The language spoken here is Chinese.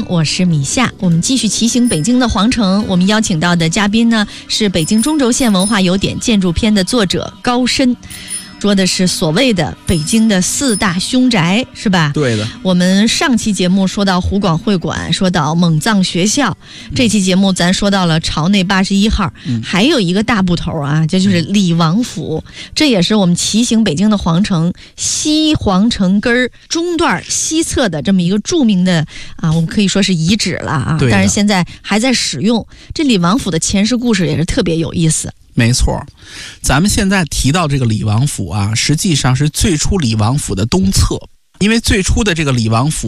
我是米夏。我们继续骑行北京的皇城，我们邀请到的嘉宾呢是北京中轴线文化有点建筑篇的作者高深，说的是所谓的北京的4大凶宅，是吧？ 对的。 我们上期节目说到湖广会馆，说到蒙藏学校，这期节目咱说到了朝内81号，还有一个大部头啊，这就是李王府，这也是我们骑行北京的皇城西皇城根中段西侧的这么一个著名的啊，我们可以说是遗址了啊，但是现在还在使用。这李王府的前世故事也是特别有意思。 没错，咱们现在提到这个李王府啊，实际上是最初李王府的东侧，因为最初的这个李王府